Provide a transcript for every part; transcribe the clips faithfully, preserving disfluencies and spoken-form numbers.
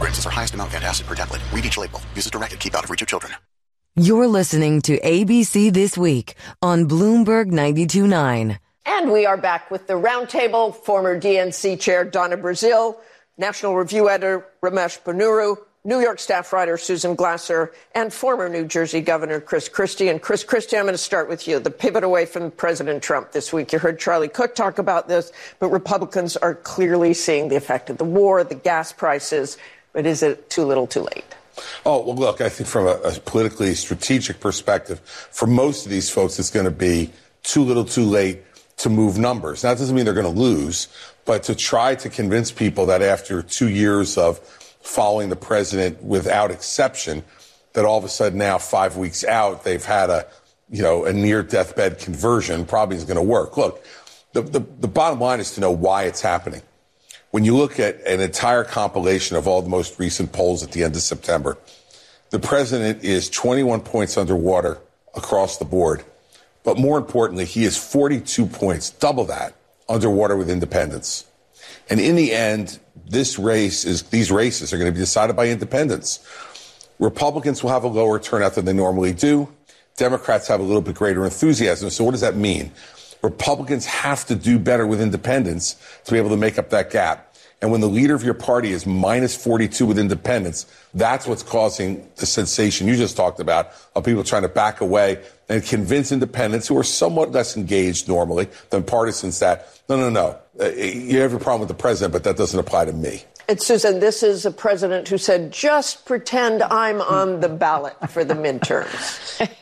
fragrances are highest amount antacid per tablet. Read each label. Use as directed. Keep out of reach of children. You're listening to A B C This Week on Bloomberg ninety-two point nine. And we are back with the roundtable. Former D N C chair Donna Brazile, National Review editor Ramesh Ponnuru, New York staff writer Susan Glasser, and former New Jersey Governor Chris Christie. And Chris Christie, I'm going to start with you. The pivot away from President Trump this week. You heard Charlie Cook talk about this, but Republicans are clearly seeing the effect of the war, the gas prices. But is it too little too late? Oh, well, look, I think from a, a politically strategic perspective, for most of these folks, it's going to be too little too late to move numbers. Now, that doesn't mean they're going to lose, but to try to convince people that after two years of following the president without exception, that all of a sudden now, five weeks out, they've had a, you know, a near deathbed conversion probably isn't going to work. Look, the, the, the bottom line is to know why it's happening. When you look at an entire compilation of all the most recent polls at the end of September, the president is twenty-one points underwater across the board. But more importantly, he is forty-two points, double that, underwater with independents. And in the end, this race is, these races are going to be decided by independents. Republicans will have a lower turnout than they normally do. Democrats have a little bit greater enthusiasm. So what does that mean? Republicans have to do better with independents to be able to make up that gap. And when the leader of your party is minus forty-two with independents, that's what's causing the sensation you just talked about of people trying to back away and convince independents who are somewhat less engaged normally than partisans that, no, no, no, uh, you have a problem with the president, but that doesn't apply to me. And Susan, this is a president who said, just pretend I'm on the ballot for the midterms.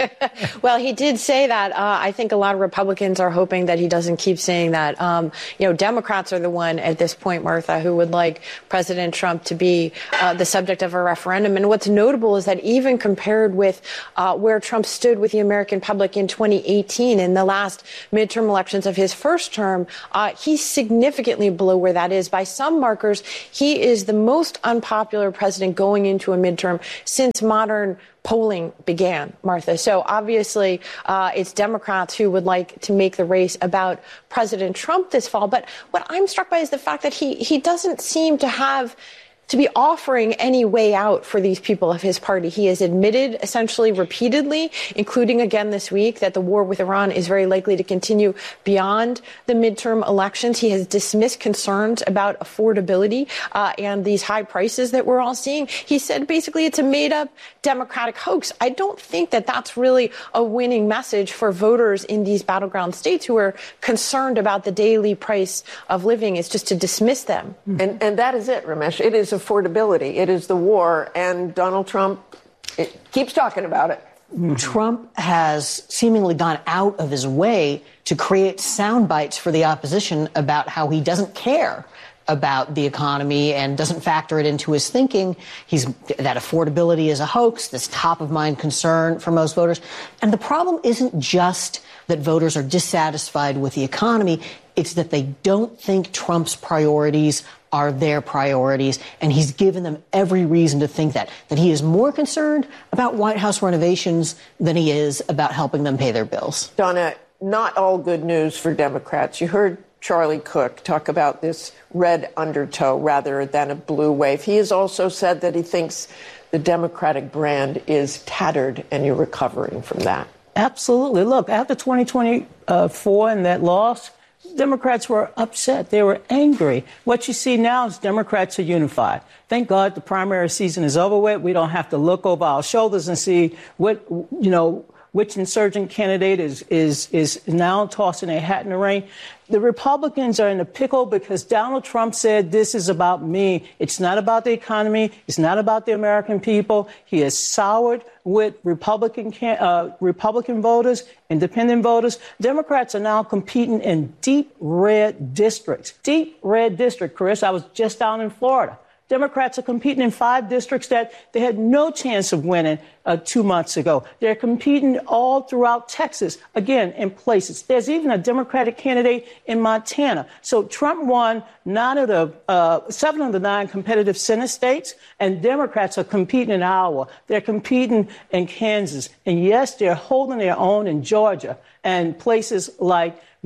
Well, he did say that. Uh, I think a lot of Republicans are hoping that he doesn't keep saying that. Um, you know, Democrats are the one at this point, Martha, who would like President Trump to be uh, the subject of a referendum. And what's notable is that even compared with uh, where Trump stood with the American public in twenty eighteen, in the last midterm elections of his first term, uh, he's significantly below where that is. By some markers, he is the most unpopular president going into a midterm since modern polling began, Martha. So obviously, uh, it's Democrats who would like to make the race about President Trump this fall. But what I'm struck by is the fact that he he doesn't seem to have to be offering any way out for these people of his party. He has admitted essentially repeatedly, including again this week, that the war with Iran is very likely to continue beyond the midterm elections. He has dismissed concerns about affordability uh, and these high prices that we're all seeing. He said basically it's a made-up Democratic hoax. I don't think that that's really a winning message for voters in these battleground states who are concerned about the daily price of living. Is just to dismiss them. And, and that is it, Ramesh. It is affordability. It is the war. And Donald Trump it keeps talking about it. Trump has seemingly gone out of his way to create sound bites for the opposition about how he doesn't care about the economy and doesn't factor it into his thinking. He's that affordability is a hoax, this top of mind concern for most voters. And the problem isn't just that voters are dissatisfied with the economy. It's that they don't think Trump's priorities are their priorities, and he's given them every reason to think that, that he is more concerned about White House renovations than he is about helping them pay their bills. Donna, not all good news for Democrats. You heard Charlie Cook talk about this red undertow rather than a blue wave. He has also said that he thinks the Democratic brand is tattered, and you're recovering from that. Absolutely. Look, after twenty twenty-four and that loss, Democrats were upset. They were angry. What you see now is Democrats are unified. Thank God the primary season is over with. We don't have to look over our shoulders and see what, you know, which insurgent candidate is, is, is now tossing a hat in the ring. The Republicans are in a pickle because Donald Trump said this is about me. It's not about the economy. It's not about the American people. He has soured with Republican uh, Republican voters, independent voters. Democrats are now competing in deep red districts. Deep red district, Chris. I was just down in Florida. Democrats are competing in five districts that they had no chance of winning uh, two months ago. They're competing all throughout Texas, again, in places. There's even a Democratic candidate in Montana. So Trump won nine of the uh, seven of the nine competitive Senate states, and Democrats are competing in Iowa. They're competing in Kansas. And yes, they're holding their own in Georgia and places like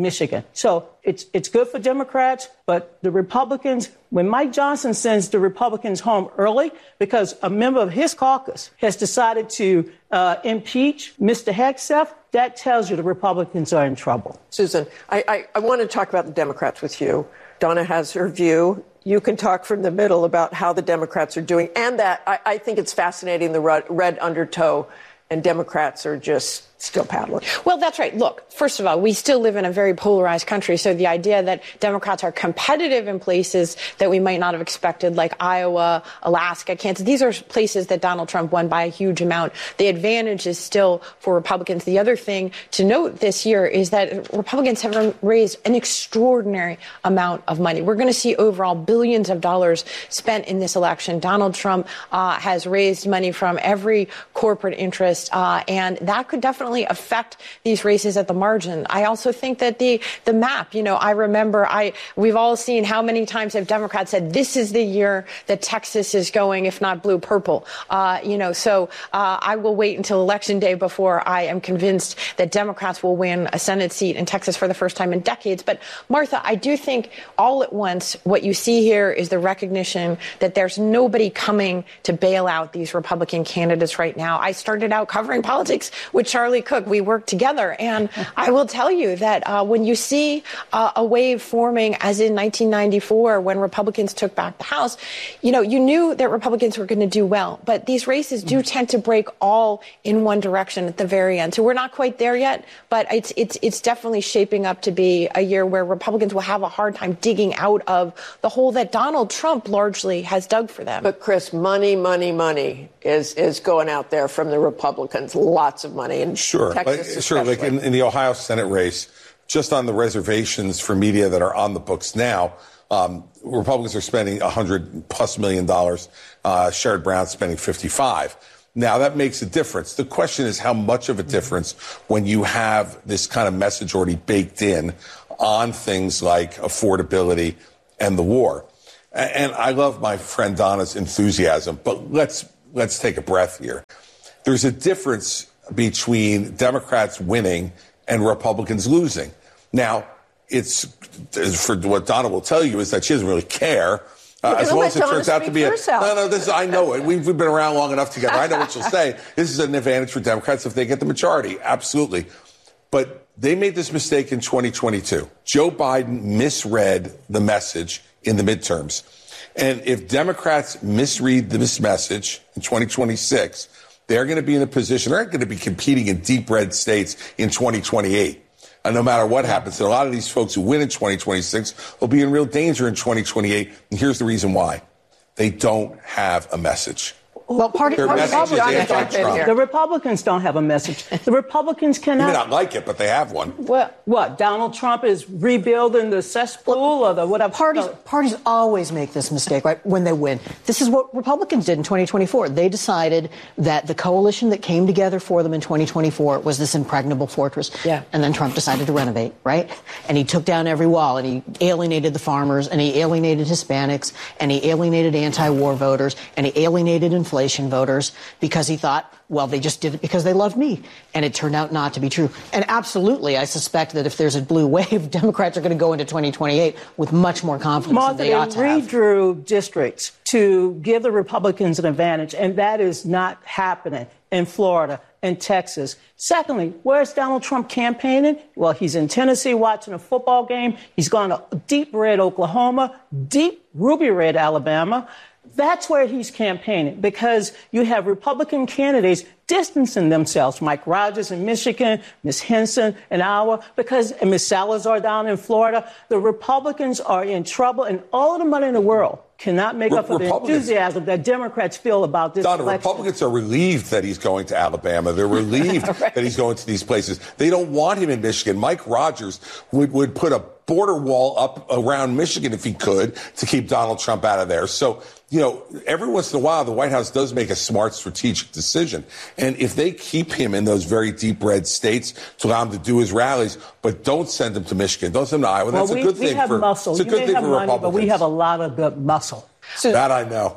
Michigan. So it's it's good for Democrats, but the Republicans, when Mike Johnson sends the Republicans home early because a member of his caucus has decided to uh, impeach Mister Hegseth, that tells you the Republicans are in trouble. Susan, I, I, I want to talk about the Democrats with you. Donna has her view. You can talk from the middle about how the Democrats are doing, and that I, I think it's fascinating, the red, red undertow, and Democrats are just still paddling. Well, that's right. Look, first of all, we still live in a very polarized country. So the idea that Democrats are competitive in places that we might not have expected, like Iowa, Alaska, Kansas, these are places that Donald Trump won by a huge amount. The advantage is still for Republicans. The other thing to note this year is that Republicans have raised an extraordinary amount of money. We're going to see overall billions of dollars spent in this election. Donald Trump uh, has raised money from every corporate interest, uh, and that could definitely affect these races at the margin. I also think that the the map, you know, I remember I we've all seen how many times have Democrats said this is the year that Texas is going, if not blue, purple. Uh, you know, so uh, I will wait until Election Day before I am convinced that Democrats will win a Senate seat in Texas for the first time in decades. But Martha, I do think all at once what you see here is the recognition that there's nobody coming to bail out these Republican candidates right now. I started out covering politics with Charlie Cook. We worked together. And I will tell you that uh, when you see uh, a wave forming, as in nineteen ninety-four, when Republicans took back the House, you know, you knew that Republicans were going to do well. But these races do tend to break all in one direction at the very end. So we're not quite there yet, but it's it's it's definitely shaping up to be a year where Republicans will have a hard time digging out of the hole that Donald Trump largely has dug for them. But, Chris, money, money, money is, is going out there from the Republicans. Lots of money. And Sure. Texas like, sure. Like in, in the Ohio Senate race, just on the reservations for media that are on the books now, um, Republicans are spending one hundred plus million dollars. Uh, Sherrod Brown's spending fifty-five. Now, that makes a difference. The question is how much of a difference when you have this kind of message already baked in on things like affordability and the war. And I love my friend Donna's enthusiasm, but let's let's take a breath here. There's a difference between Democrats winning and Republicans losing. Now, it's for what Donna will tell you is that she doesn't really care. Uh, as long as it turns out to be a no, no. This I know it. We've, we've been around long enough together. I know what she'll say. This is an advantage for Democrats if they get the majority. Absolutely, but they made this mistake in twenty twenty-two. Joe Biden misread the message in the midterms, and if Democrats misread this message in twenty twenty-six, they're going to be in a position. They're going to be competing in deep red states in twenty twenty-eight. And no matter what happens, and a lot of these folks who win in twenty twenty-six will be in real danger in twenty twenty-eight. And here's the reason why. They don't have a message. Well, party, Their party, message is anti-Trump. The Republicans don't have a message. The Republicans cannot. You may not like it, but they have one. What? What? Donald Trump is rebuilding the cesspool or the whatever? Parties, parties always make this mistake, right, when they win. This is what Republicans did in twenty twenty-four. They decided that the coalition that came together for them in twenty twenty-four was this impregnable fortress. Yeah. And then Trump decided to renovate, right? And he took down every wall, and he alienated the farmers, and he alienated Hispanics, and he alienated anti-war voters, and he alienated inflation voters because he thought, well, they just did it because they loved me. And it turned out not to be true. And absolutely, I suspect that if there's a blue wave, Democrats are going to go into twenty twenty-eight with much more confidence Martha, than they ought to have. They redrew districts to give the Republicans an advantage, and that is not happening in Florida and Texas. Secondly, where's Donald Trump campaigning? Well, he's in Tennessee watching a football game. He's gone to deep red Oklahoma, deep ruby red Alabama. That's where he's campaigning, because you have Republican candidates distancing themselves. Mike Rogers in Michigan, Miz Henson in Iowa, because and Miz Salazar down in Florida. The Republicans are in trouble, and all of the money in the world cannot make Re- up for the enthusiasm that Democrats feel about this Donna, election. Republicans are relieved that he's going to Alabama. They're relieved right. that he's going to these places. They don't want him in Michigan. Mike Rogers would, would put a border wall up around Michigan if he could to keep Donald Trump out of there. So, you know, every once in a while, the White House does make a smart strategic decision. And if they keep him in those very deep red states to allow him to do his rallies, but don't send him to Michigan, don't send him to Iowa, well, that's we, a good we thing have for, muscle. it's a you good may thing have for money, Republicans. but we have a lot of good muscle. So, that I know.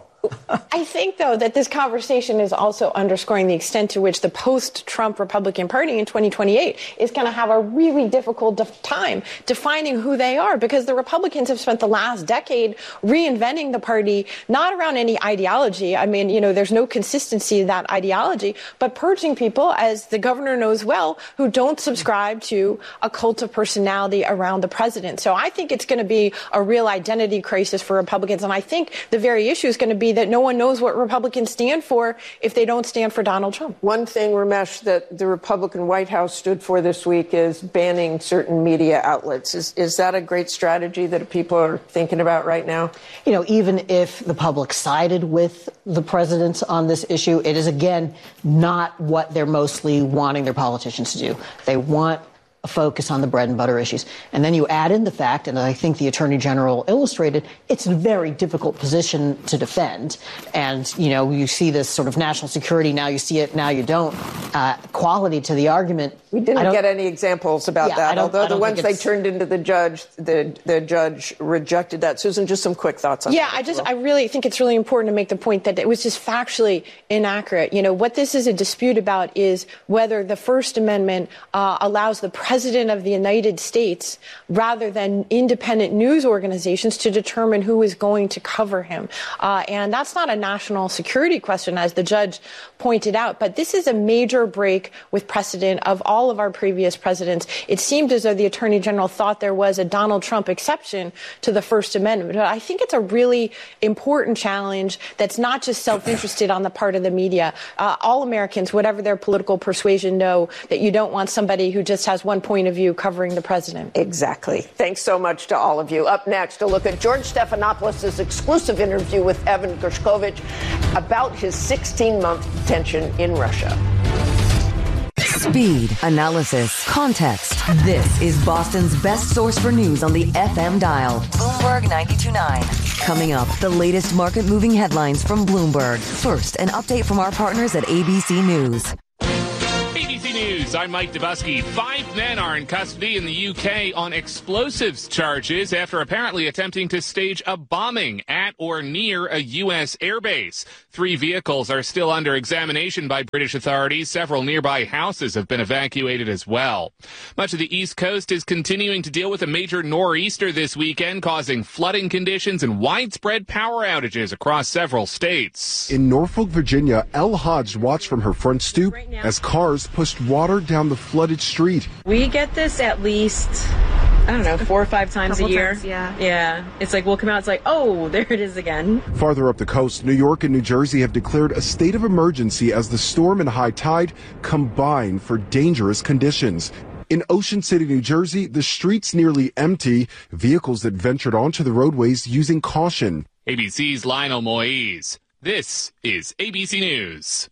I think, though, that this conversation is also underscoring the extent to which the post-Trump Republican Party in twenty twenty-eight is going to have a really difficult def- time defining who they are, because the Republicans have spent the last decade reinventing the party, not around any ideology. I mean, you know, there's no consistency in that ideology, but purging people, as the governor knows well, who don't subscribe to a cult of personality around the president. So I think it's going to be a real identity crisis for Republicans. And I think the very issue is going to be that no one knows what Republicans stand for if they don't stand for Donald Trump. One thing, Ramesh, that the Republican White House stood for this week is banning certain media outlets. Is, is that a great strategy that people are thinking about right now? You know, even if the public sided with the president on this issue, it is, again, not what they're mostly wanting their politicians to do. They want a focus on the bread and butter issues. And then you add in the fact, and I think the Attorney General illustrated, it's a very difficult position to defend. And, you know, you see this sort of national security, now you see it, now you don't, uh, quality to the argument. We didn't get any examples about yeah, that, although the ones they it's... turned into the judge, the the judge rejected that. Susan, just some quick thoughts on yeah, that. Yeah, I just, I really think it's really important to make the point that it was just factually inaccurate. You know, what this is a dispute about is whether the First Amendment uh, allows the president of the United States, rather than independent news organizations, to determine who is going to cover him. Uh, and that's not a national security question, as the judge pointed out, but this is a major break with precedent of all of our previous presidents. It seemed as though the Attorney General thought there was a Donald Trump exception to the First Amendment. But I think it's a really important challenge that's not just self-interested on the part of the media. Uh, all Americans, whatever their political persuasion, know that you don't want somebody who just has one point of view covering the president. Exactly. Thanks so much to all of you. Up next, a look at George Stephanopoulos' exclusive interview with Evan Gershkovich about his sixteen-month detention in Russia. Speed, analysis, context. This is Boston's best source for news on the F M dial. Bloomberg ninety-two point nine. Coming up, the latest market-moving headlines from Bloomberg. First, an update from our partners at A B C News. A B C News, I'm Mike Dubusky. Five men are in custody in the U K on explosives charges after apparently attempting to stage a bombing at or near a U S airbase. Three vehicles are still under examination by British authorities. Several nearby houses have been evacuated as well. Much of the East Coast is continuing to deal with a major nor'easter this weekend, causing flooding conditions and widespread power outages across several states. In Norfolk, Virginia, Elle Hodge watched from her front stoop as cars pushed water down the flooded street. We get this at least, I don't know, four or five times a year. Times, yeah. Yeah. It's like we'll come out, it's like, oh, there it is again. Farther up the coast, New York and New Jersey have declared a state of emergency as the storm and high tide combine for dangerous conditions. In Ocean City, New Jersey, the streets nearly empty, vehicles that ventured onto the roadways using caution. A B C's Lionel Moise. This is A B C News.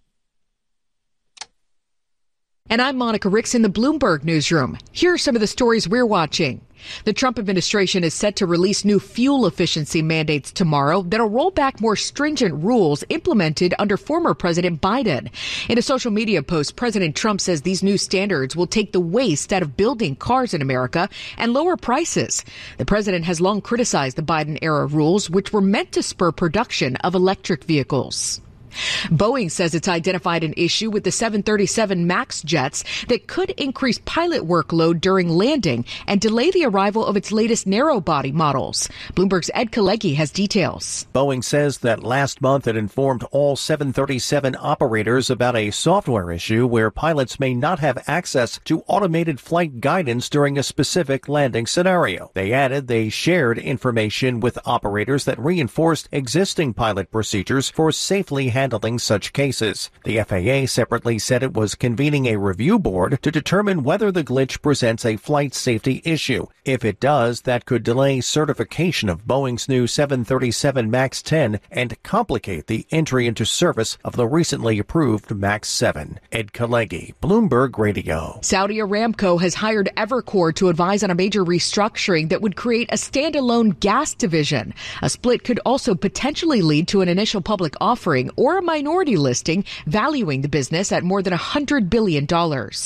And I'm Monica Ricks in the Bloomberg newsroom. Here are some of the stories we're watching. The Trump administration is set to release new fuel efficiency mandates tomorrow that'll roll back more stringent rules implemented under former President Biden. In a social media post, President Trump says these new standards will take the waste out of building cars in America and lower prices. The president has long criticized the Biden-era rules, which were meant to spur production of electric vehicles. Boeing says it's identified an issue with the seven thirty-seven MAX jets that could increase pilot workload during landing and delay the arrival of its latest narrow-body models. Bloomberg's Ed Kalegi has details. Boeing says that last month it informed all seven thirty-seven operators about a software issue where pilots may not have access to automated flight guidance during a specific landing scenario. They added they shared information with operators that reinforced existing pilot procedures for safely handling handling such cases. The F A A separately said it was convening a review board to determine whether the glitch presents a flight safety issue. If it does, that could delay certification of Boeing's new seven thirty-seven MAX ten and complicate the entry into service of the recently approved MAX seven. Ed Kalegi, Bloomberg Radio. Saudi Aramco has hired Evercore to advise on a major restructuring that would create a standalone gas division. A split could also potentially lead to an initial public offering or a minority listing, valuing the business at more than one hundred billion dollars.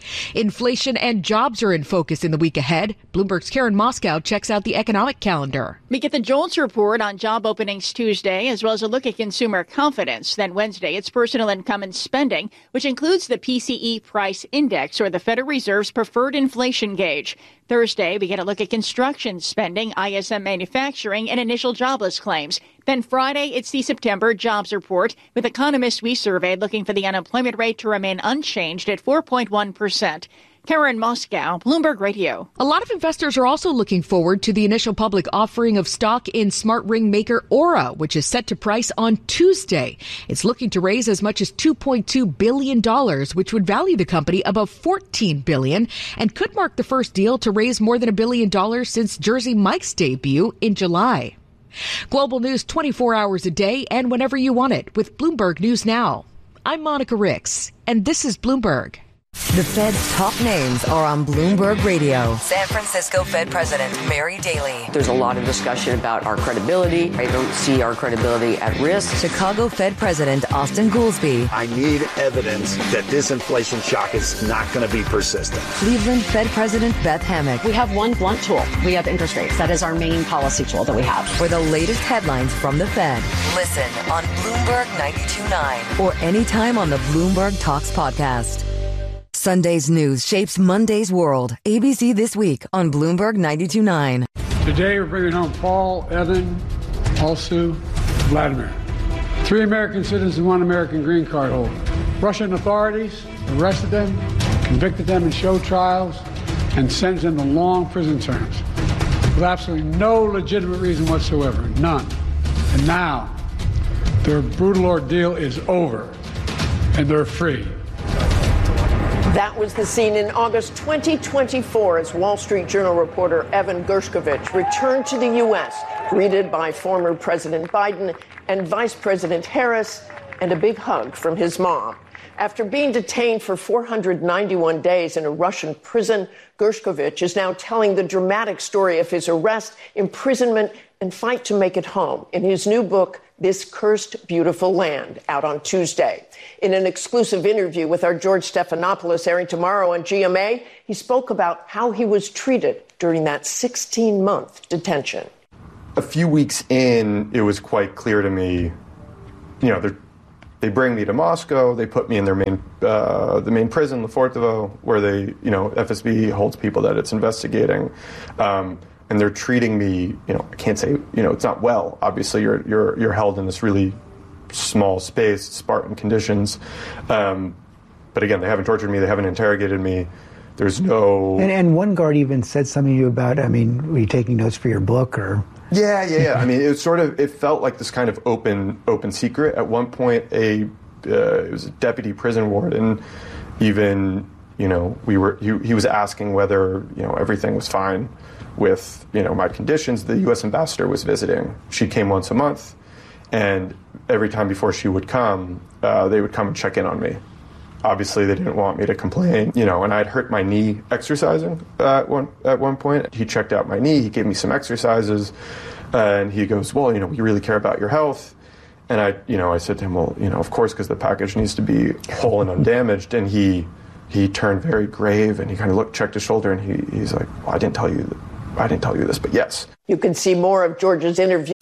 Inflation and jobs are in focus in the week ahead. Bloomberg's Karen Moscow checks out the economic calendar. We get the JOLTS report on job openings Tuesday, as well as a look at consumer confidence. Then Wednesday, it's personal income and spending, which includes the P C E price index, or the Federal Reserve's preferred inflation gauge. Thursday, we get a look at construction spending, I S M manufacturing, and initial jobless claims. Then Friday, it's the September jobs report, with economists we surveyed looking for the unemployment rate to remain unchanged at four point one percent. Karen Moscow, Bloomberg Radio. A lot of investors are also looking forward to the initial public offering of stock in smart ring maker Aura, which is set to price on Tuesday. It's looking to raise as much as two point two billion dollars, which would value the company above fourteen billion dollars and could mark the first deal to raise more than a billion dollars since Jersey Mike's debut in July. Global news twenty-four hours a day and whenever you want it with Bloomberg News Now. I'm Monica Ricks, and this is Bloomberg. The Fed's top names are on Bloomberg Radio. San Francisco Fed President Mary Daly. There's a lot of discussion about our credibility. I don't see our credibility at risk. Chicago Fed President Austin Goolsbee. I need evidence that this inflation shock is not going to be persistent. Cleveland Fed President Beth Hammack. We have one blunt tool. We have interest rates. That is our main policy tool that we have. For the latest headlines from the Fed, listen on Bloomberg ninety-two point nine or anytime on the Bloomberg Talks podcast. Sunday's news shapes Monday's world. A B C This Week on Bloomberg ninety-two point nine. Today we're bringing home Paul, Evan, Alsu, Vladimir. Three American citizens and one American green card holder. Russian authorities arrested them, convicted them in show trials, and sentenced them to long prison terms with absolutely no legitimate reason whatsoever. None. And now their brutal ordeal is over and they're free. That was the scene in August twenty twenty-four as Wall Street Journal reporter Evan Gershkovich returned to the U S, greeted by former President Biden and Vice President Harris, and a big hug from his mom. After being detained for four hundred ninety-one days in a Russian prison, Gershkovich is now telling the dramatic story of his arrest, imprisonment, and fight to make it home in his new book, This Cursed Beautiful Land, out on Tuesday. In an exclusive interview with our George Stephanopoulos airing tomorrow on G M A, he spoke about how he was treated during that sixteen-month detention. A few weeks in, it was quite clear to me, you know, they bring me to Moscow, they put me in their main, uh, the main prison, Lefortovo, where they, you know, F S B holds people that it's investigating. Um, and they're treating me, you know, I can't say, you know, it's not well. Obviously, you're you're you're held in this really small space, Spartan conditions. Um, but again, they haven't tortured me, they haven't interrogated me. There's no... And, and one guard even said something to you about, I mean, were you taking notes for your book or... Yeah, yeah, yeah. I mean, it was sort of, it felt like this kind of open open secret. At one point, a uh, it was a deputy prison warden, even, you know, we were, he, he was asking whether, you know, everything was fine with, you know, my conditions. The U S ambassador was visiting. She came once a month, and every time before she would come, uh, they would come and check in on me. Obviously, they didn't want me to complain, you know, and I'd hurt my knee exercising uh, at one at one point. He checked out my knee, he gave me some exercises, uh, and he goes, well, you know, we really care about your health. And I, you know, I said to him, well, you know, of course, because the package needs to be whole and undamaged. And he he turned very grave, and he kind of looked, checked his shoulder, and he, he's like, well, I didn't tell you, I didn't tell you this, but yes. You can see more of George's interview